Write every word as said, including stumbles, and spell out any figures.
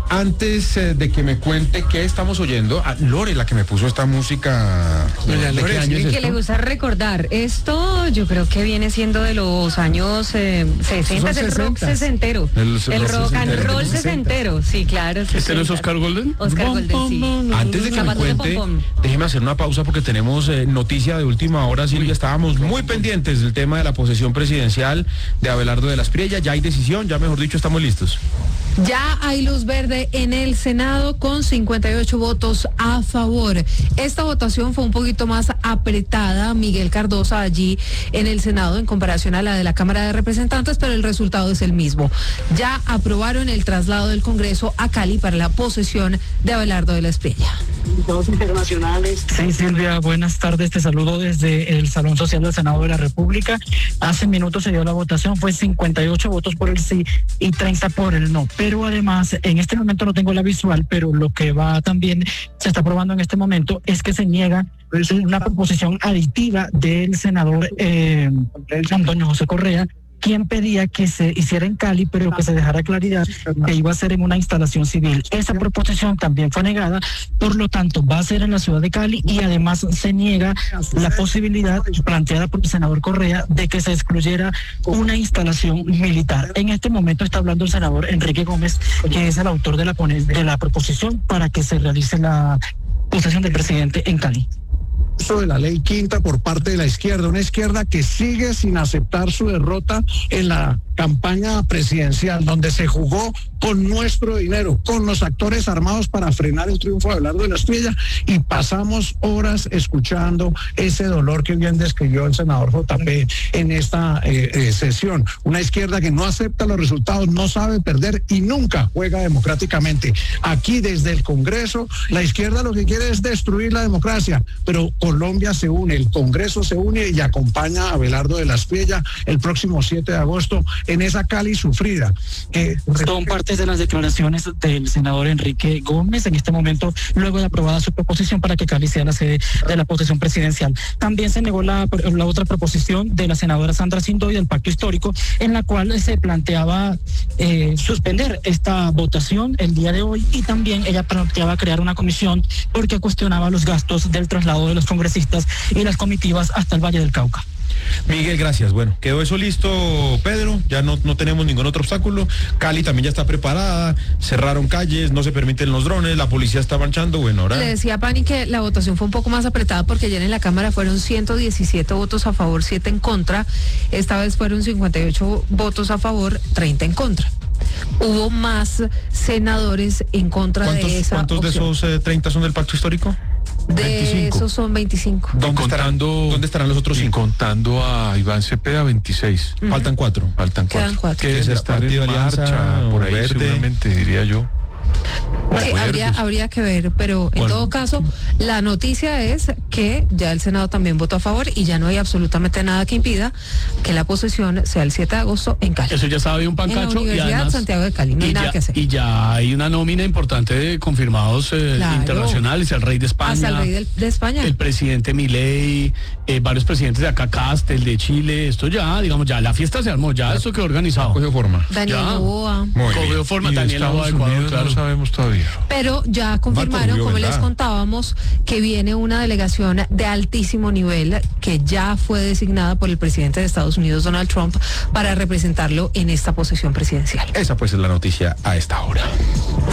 Antes eh, de que me cuente qué estamos oyendo, a Lore, la que me puso esta música. Doña ¿De Lore, qué año sí, es Que esto? le gusta recordar. Esto yo creo que viene siendo de los años eh, sesenta, Son el rock sesentas. sesentero. El- El, el rock rock and sesentero. roll sesentero. Sí, claro. ¿Este no es sesenta. Oscar Golden? Oscar Pom, Golden, pom, sí. pom, Antes de que me Zapatos de cuente, pompón. déjeme hacer una pausa porque tenemos eh, noticia de última hora, Silvia. Estábamos muy pendientes del tema de la posesión presidencial de Abelardo de la Espriella. Ya hay decisión, ya mejor dicho, estamos listos. Ya hay luz verde en el Senado con cincuenta y ocho votos a favor. Esta votación fue un poquito más apretada, Miguel Cardosa, allí en el Senado en comparación a la de la Cámara de Representantes, pero el resultado es el mismo. Ya aprobaron el traslado del Congreso a Cali para la posesión de Abelardo de la Espriella. Internacionales. Sí, Silvia, buenas tardes. Te saludo desde el Salón Social del Senado de la República. Hace minutos se dio la votación, fue cincuenta y ocho votos por el sí y treinta por el no. Pero además, en este momento no tengo la visual, pero lo que va también, se está aprobando en este momento, es que se niega una proposición aditiva del senador eh, Antonio José Correa, quien pedía que se hiciera en Cali, pero que se dejara claridad que iba a ser en una instalación civil. Esa proposición también fue negada, por lo tanto va a ser en la ciudad de Cali y además se niega la posibilidad planteada por el senador Correa de que se excluyera una instalación militar. En este momento está hablando el senador Enrique Gómez, que es el autor de la, de la proposición para que se realice la posesión del presidente en Cali. De la ley quinta por parte de la izquierda, una izquierda que sigue sin aceptar su derrota en la campaña presidencial, donde se jugó con nuestro dinero, con los actores armados para frenar el triunfo de Abelardo de la Espriella, y pasamos horas escuchando ese dolor que bien describió el senador J P en esta eh, eh, sesión. Una izquierda que no acepta los resultados, no sabe perder y nunca juega democráticamente. Aquí desde el Congreso, la izquierda lo que quiere es destruir la democracia, pero Colombia se une, el Congreso se une y acompaña a Abelardo de la Espriella el próximo siete de agosto en esa Cali sufrida. Que son partes de las declaraciones del senador Enrique Gómez en este momento, luego de aprobada su proposición para que Cali sea la sede de la posesión presidencial. También se negó la, la otra proposición de la senadora Sandra Sindoy del Pacto Histórico, en la cual se planteaba eh, suspender esta votación el día de hoy, y también ella planteaba crear una comisión porque cuestionaba los gastos del traslado de los congresistas y las comitivas hasta el Valle del Cauca. Miguel, gracias. Bueno, quedó eso listo, Pedro. Ya no, no tenemos ningún otro obstáculo. Cali también ya está preparada. Cerraron calles, no se permiten los drones, la policía está marchando. Bueno, ahora. Le decía a Pani que la votación fue un poco más apretada porque ayer en la Cámara fueron ciento diecisiete votos a favor, siete en contra. Esta vez fueron cincuenta y ocho votos a favor, treinta en contra. Hubo más senadores en contra ¿Cuántos, de esa ¿cuántos de opción? esos eh, treinta son del Pacto Histórico? De veinticinco. esos son veinticinco. ¿Dónde estarán, contando- ¿Dónde estarán los otros Y cinco? contando a Iván Cepeda, veintiséis. Ujú. Faltan cuatro. Faltan Quedan cuatro. cuatro. Que ¿Qué es será? estar Partido en Alianza, marcha, por ahí Verde. seguramente, diría yo. Sí, habría, habría que ver, pero en Bueno. todo caso, la noticia es que ya el Senado también votó a favor y ya no hay absolutamente nada que impida que la posesión sea el siete de agosto en Cali. Eso ya estaba un En la pancacho y Universidad además Santiago de Cali, no hay y nada ya, que hacer. y ya hay una nómina importante de confirmados eh, Claro. internacionales, el rey de España, Hasta el rey del- de España. el presidente Milei, eh, varios presidentes de acá, Castel, de Chile. Esto ya, digamos, ya la fiesta se armó, ya esto quedó organizado. Cogió forma. Daniel ya. Noboa. Muy bien. Cogió forma Y de Daniela Boa de Estados Ecuador, Unidos claro. no sabemos todavía. Pero ya confirmaron, Rubio, como les ¿verdad? contábamos, que viene una delegación de altísimo nivel que ya fue designada por el presidente de Estados Unidos, Donald Trump, para representarlo en esta posesión presidencial. Esa pues es la noticia a esta hora.